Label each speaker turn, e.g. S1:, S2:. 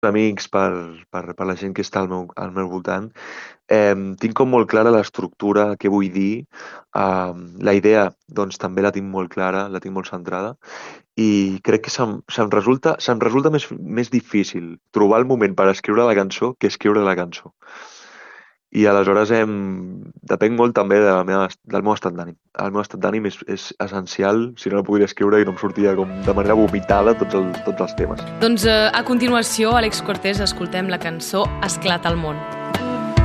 S1: amics, per la gent que està al meu voltant, tinc com molt clara l'estructura, què vull dir, la idea doncs també la tinc molt clara, la tinc molt centrada, i crec que se'm resulta més difícil trobar el moment per escriure la cançó que escriure la cançó. I aleshores depèn molt també del meu estat d'ànim. El meu estat d'ànim és essencial, si no, no podria escriure i no em sortia com de manera vomitada tots els temes.
S2: Doncs a continuació, Àlex Cortés, escoltem la cançó Esclata el món.